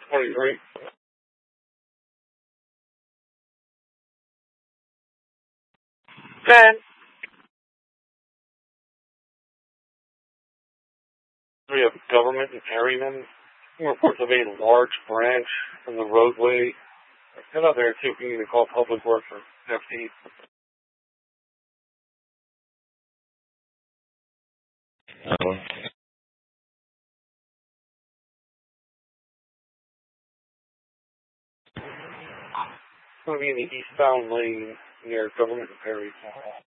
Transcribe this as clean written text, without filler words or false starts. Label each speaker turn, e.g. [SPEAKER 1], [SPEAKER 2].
[SPEAKER 1] 23. Then we have government in Perryman. Reports of a large branch from the roadway. Get out there too if you need to call public works or FD. It's going to be in the eastbound lane near government and Perry.